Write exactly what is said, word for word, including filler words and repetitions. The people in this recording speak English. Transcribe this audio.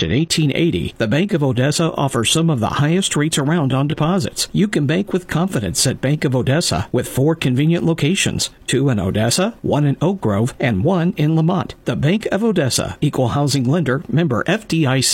Established in eighteen eighty, the Bank of Odessa offers some of the highest rates around on deposits. You can bank with confidence at Bank of Odessa with four convenient locations, two in Odessa, one in Oak Grove, and one in Lamont. The Bank of Odessa, Equal Housing Lender, member F D I C.